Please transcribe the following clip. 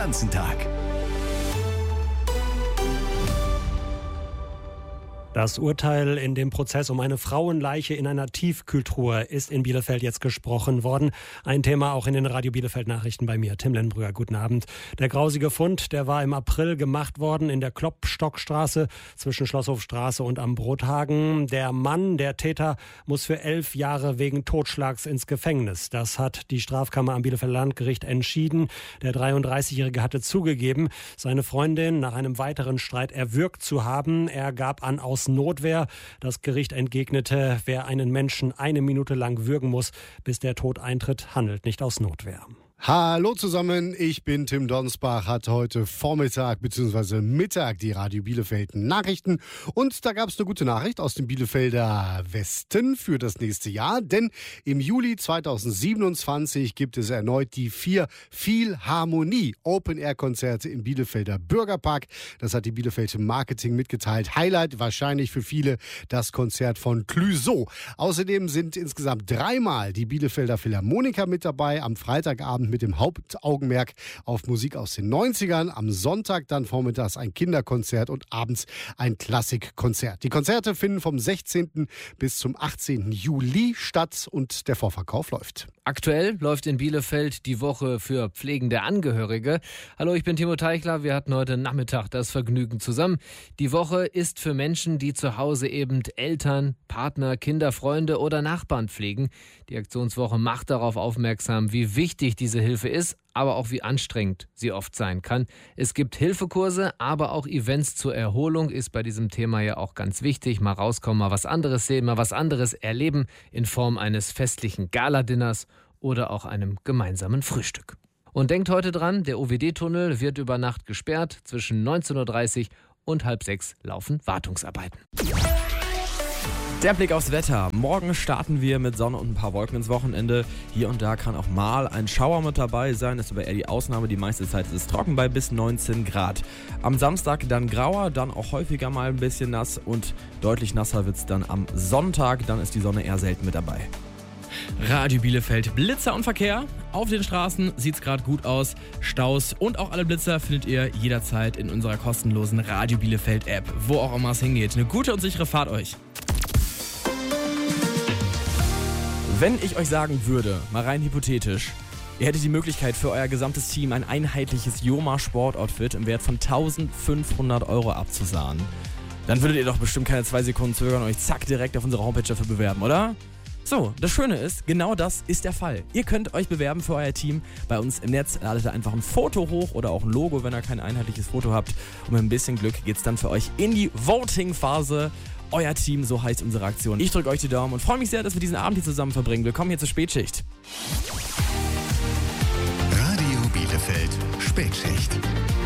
ganzen Tag. Das Urteil in dem Prozess um eine Frauenleiche in einer Tiefkühltruhe ist in Bielefeld jetzt gesprochen worden. Ein Thema auch in den Radio Bielefeld Nachrichten bei mir. Tim Lenbrügger, guten Abend. Der grausige Fund, der war im April gemacht worden in der Klopstockstraße zwischen Schlosshofstraße und am Brothagen. Der Mann, der Täter, muss für 11 Jahre wegen Totschlags ins Gefängnis. Das hat die Strafkammer am Bielefelder Landgericht entschieden. Der 33-Jährige hatte zugegeben, seine Freundin nach einem weiteren Streit erwürgt zu haben. Er gab an, aus Notwehr. Das Gericht entgegnete, wer einen Menschen 1 Minute lang würgen muss, bis der Tod eintritt, handelt nicht aus Notwehr. Hallo zusammen, ich bin Tim Donsbach, hatte heute Vormittag bzw. Mittag die Radio Bielefeld Nachrichten und da gab es eine gute Nachricht aus dem Bielefelder Westen für das nächste Jahr, denn im Juli 2027 gibt es erneut die 4 Philharmonie Open-Air-Konzerte im Bielefelder Bürgerpark. Das hat die Bielefeld Marketing mitgeteilt. Highlight wahrscheinlich für viele das Konzert von Clouseau. Außerdem sind insgesamt 3-mal die Bielefelder Philharmoniker mit dabei, am Freitagabend mit dem Hauptaugenmerk auf Musik aus den 90ern. Am Sonntag dann vormittags ein Kinderkonzert und abends ein Klassikkonzert. Die Konzerte finden vom 16. bis zum 18. Juli statt und der Vorverkauf läuft. Aktuell läuft in Bielefeld die Woche für pflegende Angehörige. Hallo, ich bin Timo Teichler. Wir hatten heute Nachmittag das Vergnügen zusammen. Die Woche ist für Menschen, die zu Hause eben Eltern, Partner, Kinder, Freunde oder Nachbarn pflegen. Die Aktionswoche macht darauf aufmerksam, wie wichtig diese Hilfe ist, aber auch wie anstrengend sie oft sein kann. Es gibt Hilfekurse, aber auch Events zur Erholung ist bei diesem Thema ja auch ganz wichtig. Mal rauskommen, mal was anderes sehen, mal was anderes erleben in Form eines festlichen Galadinners oder auch einem gemeinsamen Frühstück. Und denkt heute dran, der OWD-Tunnel wird über Nacht gesperrt. Zwischen 19.30 Uhr und 5:30 laufen Wartungsarbeiten. Der Blick aufs Wetter. Morgen starten wir mit Sonne und ein paar Wolken ins Wochenende. Hier und da kann auch mal ein Schauer mit dabei sein. Das ist aber eher die Ausnahme. Die meiste Zeit ist es trocken bei bis 19 Grad. Am Samstag dann grauer, dann auch häufiger mal ein bisschen nass und deutlich nasser wird es dann am Sonntag. Dann ist die Sonne eher selten mit dabei. Radio Bielefeld, Blitzer und Verkehr. Auf den Straßen sieht es gerade gut aus. Staus und auch alle Blitzer findet ihr jederzeit in unserer kostenlosen Radio Bielefeld App, wo auch immer es hingeht. Eine gute und sichere Fahrt euch. Wenn ich euch sagen würde, mal rein hypothetisch, ihr hättet die Möglichkeit für euer gesamtes Team ein einheitliches Joma Sportoutfit im Wert von 1.500 € abzusahnen, dann würdet ihr doch bestimmt keine 2 Sekunden zögern und euch zack direkt auf unserer Homepage dafür bewerben, oder? So, das Schöne ist, genau das ist der Fall. Ihr könnt euch bewerben für euer Team bei uns im Netz. Ladet einfach ein Foto hoch oder auch ein Logo, wenn ihr kein einheitliches Foto habt. Und mit ein bisschen Glück geht's dann für euch in die Voting-Phase. Euer Team, so heißt unsere Aktion. Ich drücke euch die Daumen und freue mich sehr, dass wir diesen Abend hier zusammen verbringen. Willkommen hier zur Spätschicht. Radio Bielefeld Spätschicht.